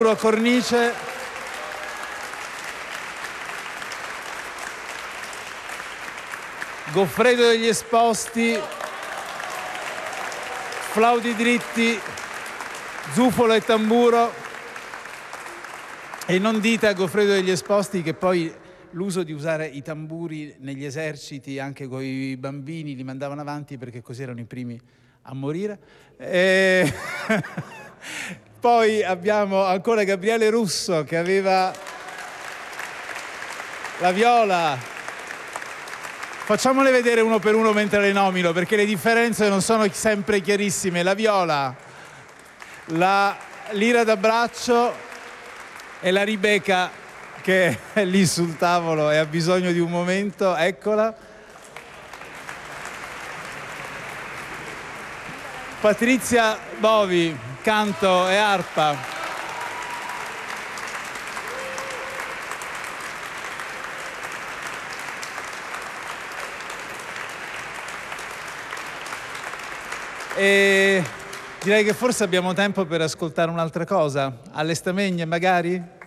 cornice. Goffredo degli Esposti, flauti dritti, zufolo e tamburo. E non dite a Goffredo degli Esposti che poi l'uso di usare i tamburi negli eserciti anche con i bambini li mandavano avanti perché così erano i primi a morire. Poi abbiamo ancora Gabriele Russo che aveva la viola. Facciamole vedere uno per uno mentre le nomino, perché le differenze non sono sempre chiarissime. La viola, la lira da braccio e la Ribeca che è lì sul tavolo e ha bisogno di un momento. Eccola. Patrizia Bovi, canto e arpa. E direi che forse abbiamo tempo per ascoltare un'altra cosa. Alle Stamenie magari?